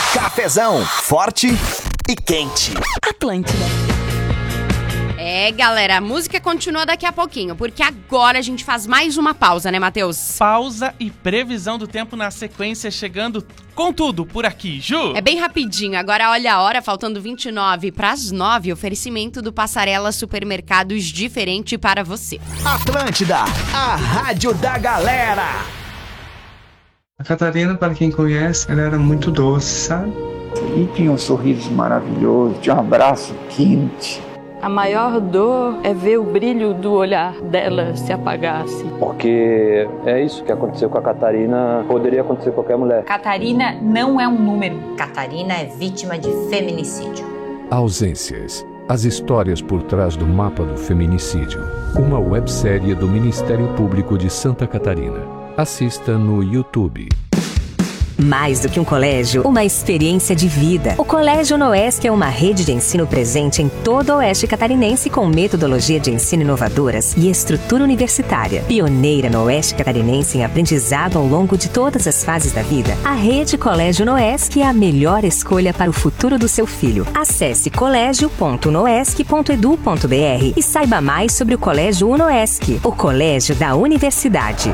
Cafezão, forte e quente. Atlântida. Galera, a música continua daqui a pouquinho, porque agora a gente faz mais uma pausa, né, Matheus? Pausa e previsão do tempo na sequência, chegando com tudo por aqui, Ju. É bem rapidinho, agora olha a hora, faltando 29 para as 9, oferecimento do Passarela Supermercados diferente para você. Atlântida, a rádio da galera. A Catarina, para quem conhece, ela era muito doce, sabe? E tinha um sorriso maravilhoso, tinha um abraço quente. A maior dor é ver o brilho do olhar dela se apagar, assim. Porque é isso que aconteceu com a Catarina, poderia acontecer com qualquer mulher. Catarina não é um número. Catarina é vítima de feminicídio. Ausências. As histórias por trás do mapa do feminicídio. Uma websérie do Ministério Público de Santa Catarina. Assista no YouTube. Mais do que um colégio, uma experiência de vida. O Colégio Noesc é uma rede de ensino presente em todo o oeste catarinense com metodologia de ensino inovadoras e estrutura universitária. Pioneira no oeste catarinense em aprendizado ao longo de todas as fases da vida, a rede Colégio Noesc é a melhor escolha para o futuro do seu filho. Acesse colégio.noesc.edu.br e saiba mais sobre o Colégio Unoesc, o colégio da universidade.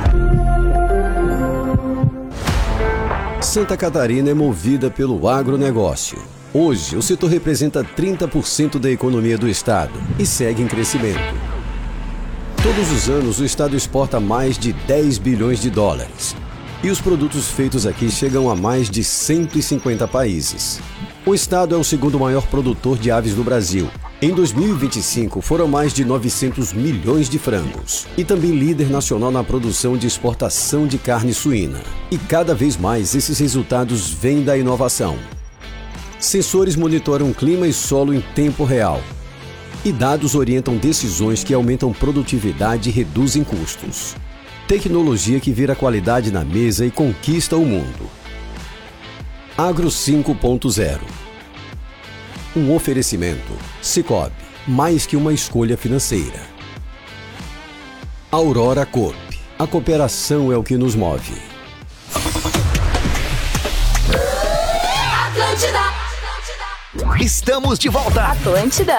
Santa Catarina é movida pelo agronegócio. Hoje, o setor representa 30% da economia do estado e segue em crescimento. Todos os anos, o estado exporta mais de 10 bilhões de dólares. E os produtos feitos aqui chegam a mais de 150 países. O estado é o segundo maior produtor de aves do Brasil. Em 2025, foram mais de 900 milhões de frangos. E também líder nacional na produção de exportação de carne suína. E cada vez mais esses resultados vêm da inovação. Sensores monitoram clima e solo em tempo real. E dados orientam decisões que aumentam produtividade e reduzem custos. Tecnologia que vira qualidade na mesa e conquista o mundo. Agro 5.0. Um oferecimento. Sicoob, mais que uma escolha financeira. Aurora Coop. A cooperação é o que nos move. Estamos de volta. Atlântida.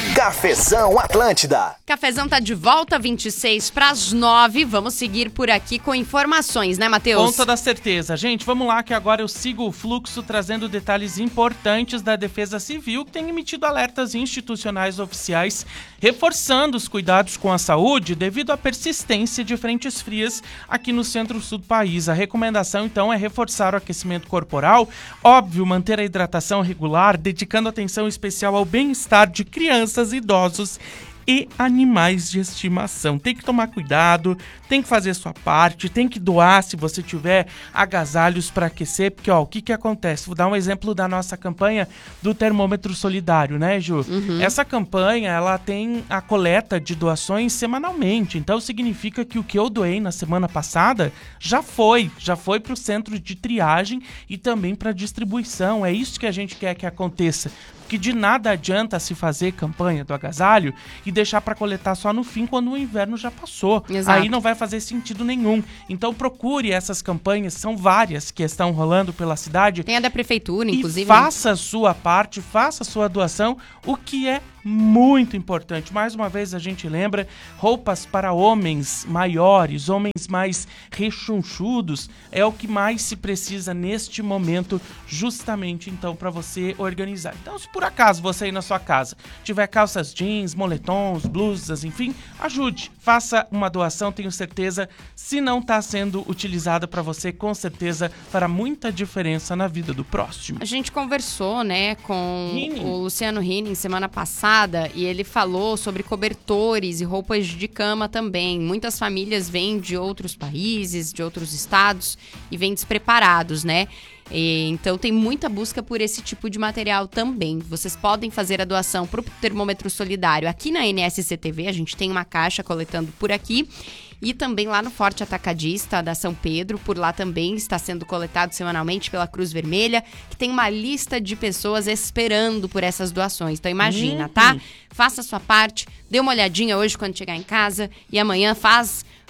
Cafezão Atlântida. Cafezão tá de volta, 26 para as 9. Vamos seguir por aqui com informações, né, Matheus? Com toda certeza. Gente, vamos lá que agora eu sigo o fluxo trazendo detalhes importantes da Defesa Civil, que tem emitido alertas institucionais oficiais, reforçando os cuidados com a saúde devido à persistência de frentes frias aqui no centro-sul do país. A recomendação, então, é reforçar o aquecimento corporal, óbvio, manter a hidratação regular, dedicando atenção especial ao bem-estar de crianças, idosos e animais de estimação. Tem que tomar cuidado, tem que fazer sua parte, tem que doar se você tiver agasalhos para aquecer, porque o que acontece? Vou dar um exemplo da nossa campanha do termômetro solidário, né, Ju? Essa campanha, ela tem a coleta de doações semanalmente, então significa que o que eu doei na semana passada já foi para o centro de triagem e também para distribuição. É isso que a gente quer que aconteça. Que de nada adianta se fazer campanha do agasalho e deixar para coletar só no fim, quando o inverno já passou. Exato. Aí não vai fazer sentido nenhum. Então procure essas campanhas, são várias que estão rolando pela cidade. Tem a da prefeitura, inclusive. E faça a sua parte, faça a sua doação, o que é muito importante. Mais uma vez a gente lembra, roupas para homens maiores, homens mais rechonchudos, é o que mais se precisa neste momento, justamente então para você organizar. Então, se por acaso você aí na sua casa tiver calças jeans, moletons, blusas, enfim, ajude, faça uma doação, tenho certeza, se não está sendo utilizada para você, com certeza fará muita diferença na vida do próximo. A gente conversou, né, com Rini. o Luciano Rini semana passada, e ele falou sobre cobertores e roupas de cama também. Muitas famílias vêm de outros países, de outros estados e vêm despreparados, né? Então tem muita busca por esse tipo de material também. Vocês podem fazer a doação para o termômetro solidário aqui na NSCTV, a gente tem uma caixa coletando por aqui. E também lá no Forte Atacadista da São Pedro, por lá também está sendo coletado semanalmente pela Cruz Vermelha, que tem uma lista de pessoas esperando por essas doações. Então imagina, tá? Faça a sua parte, dê uma olhadinha hoje quando chegar em casa e amanhã faz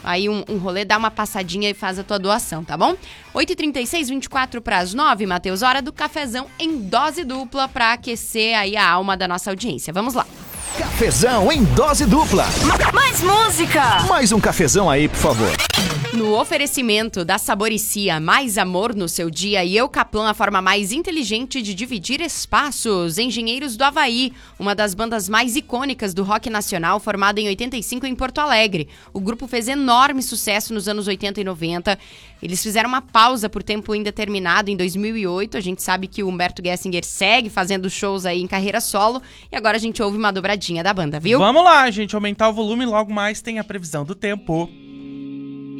aí um rolê, dá uma passadinha e faz a tua doação, tá bom? 8h36, 24:09, Matheus, hora do cafezão em dose dupla pra aquecer aí a alma da nossa audiência. Vamos lá. Cafezão em dose dupla. Mais música! Mais um cafezão aí, por favor. No oferecimento da Saboricia, mais amor no seu dia, e Eucaplan, a forma mais inteligente de dividir espaços. Engenheiros do Havaí, uma das bandas mais icônicas do rock nacional, formada em 85 em Porto Alegre. O grupo fez enorme sucesso nos anos 80 e 90. Eles fizeram uma pausa por tempo indeterminado em 2008. A gente sabe que o Humberto Gessinger segue fazendo shows aí em carreira solo. E agora a gente ouve uma dobradinha da banda, viu? Vamos lá, gente, aumentar o volume, logo mais tem a previsão do tempo.